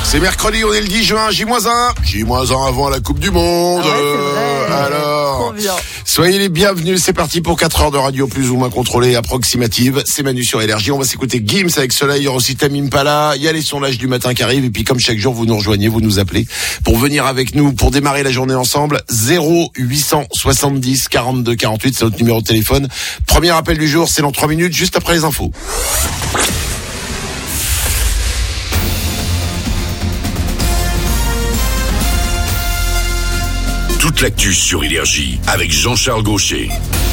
C'est mercredi, on est le 10 juin, J-1. J-1 avant la Coupe du Monde. Ah ouais, c'est vrai. Alors, trop bien. Soyez les bienvenus, c'est parti pour 4 heures de radio plus ou moins contrôlée et approximative. C'est Manu sur Énergie, on va s'écouter Gims avec Soleil, il y aura aussi Tamim Pala, il y a les sondages du matin qui arrivent et puis comme chaque jour vous nous rejoignez, vous nous appelez pour venir avec nous, pour démarrer la journée ensemble. 0870 42 48, c'est notre numéro de téléphone. Premier appel du jour, c'est dans 3 minutes, juste après les infos. Toute l'actu sur Énergie avec Jean-Charles Gaucher.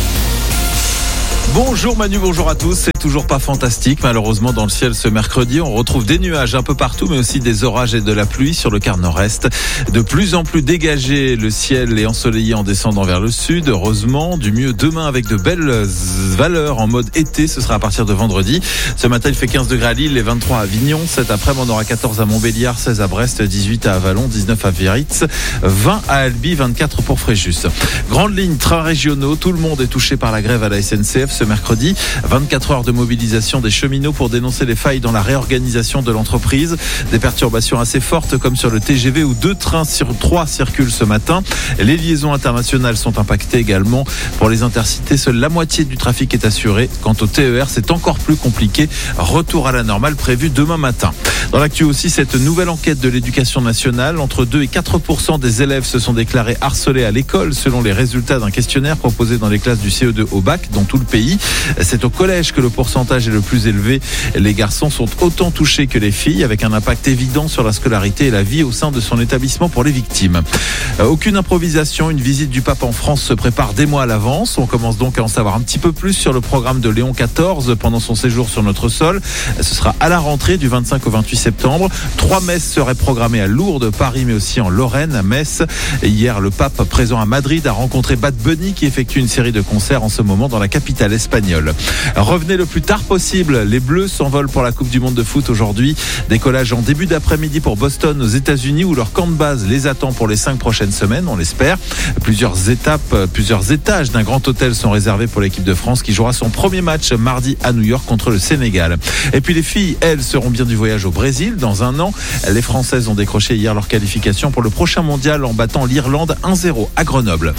Bonjour Manu, bonjour à tous. C'est toujours pas fantastique malheureusement dans le ciel ce mercredi. On retrouve des nuages un peu partout mais aussi des orages et de la pluie sur le quart nord-est. De plus en plus dégagé, le ciel est ensoleillé en descendant vers le sud. Heureusement, du mieux demain avec de belles valeurs en mode été. Ce sera à partir de vendredi. Ce matin il fait 15 degrés à Lille et 23 à Avignon. Cet après-midi on aura 14 à Montbéliard, 16 à Brest, 18 à Avalon, 19 à Biarritz, 20 à Albi, 24 pour Fréjus. Grande ligne, trains régionaux. Tout le monde est touché par la grève à la SNCF ce mercredi. 24 heures de mobilisation des cheminots pour dénoncer les failles dans la réorganisation de l'entreprise. Des perturbations assez fortes comme sur le TGV où 2 trains sur 3 circulent ce matin. Les liaisons internationales sont impactées également. Pour les intercités, seule la moitié du trafic est assurée. Quant au TER, c'est encore plus compliqué. Retour à la normale prévu demain matin. Dans l'actu aussi, cette nouvelle enquête de l'éducation nationale. Entre 2 et 4% des élèves se sont déclarés harcelés à l'école selon les résultats d'un questionnaire proposé dans les classes du CE2 au bac dans tout le pays. C'est au collège que le pourcentage est le plus élevé. Les garçons sont autant touchés que les filles, avec un impact évident sur la scolarité et la vie au sein de son établissement pour les victimes. Aucune improvisation, une visite du pape en France se prépare des mois à l'avance. On commence donc à en savoir un petit peu plus sur le programme de Léon XIV pendant son séjour sur notre sol. Ce sera à la rentrée du 25 au 28 septembre. 3 messes seraient programmées à Lourdes, Paris, mais aussi en Lorraine, à Metz. Hier, le pape présent à Madrid a rencontré Bad Bunny qui effectue une série de concerts en ce moment dans la capitale espagnole. Revenez le plus tard possible. Les Bleus s'envolent pour la Coupe du Monde de foot aujourd'hui. Décollage en début d'après-midi pour Boston aux États-Unis où leur camp de base les attend pour les 5 prochaines semaines, on l'espère. Plusieurs étages d'un grand hôtel sont réservés pour l'équipe de France qui jouera son premier match mardi à New York contre le Sénégal. Et puis les filles, elles, seront bien du voyage au Brésil dans un an. Les Françaises ont décroché hier leur qualification pour le prochain mondial en battant l'Irlande 1-0 à Grenoble.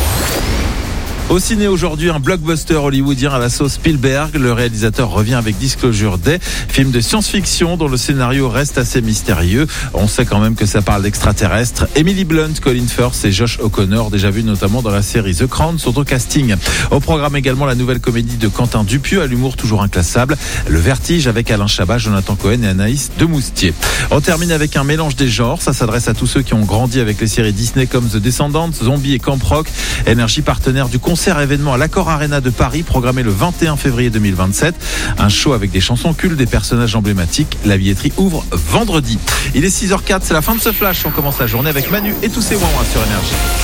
Au ciné aujourd'hui, un blockbuster hollywoodien à la sauce Spielberg. Le réalisateur revient avec Disclosure Day, film de science-fiction dont le scénario reste assez mystérieux. On sait quand même que ça parle d'extraterrestres. Emily Blunt, Colin Firth et Josh O'Connor, déjà vus notamment dans la série The Crown, sont au casting. Au programme également la nouvelle comédie de Quentin Dupieux, à l'humour toujours inclassable, Le Vertige avec Alain Chabat, Jonathan Cohen et Anaïs Demoustier. On termine avec un mélange des genres. Ça s'adresse à tous ceux qui ont grandi avec les séries Disney comme The Descendants, Zombie et Camp Rock. Énergie, partenaire du concert événement à l'Accor Arena de Paris, programmé le 21 février 2027. Un show avec des chansons cultes, des personnages emblématiques. La billetterie ouvre vendredi. Il est 6h04, c'est la fin de ce flash. On commence la journée avec Manu et tous ses ouin-ouin sur Énergie.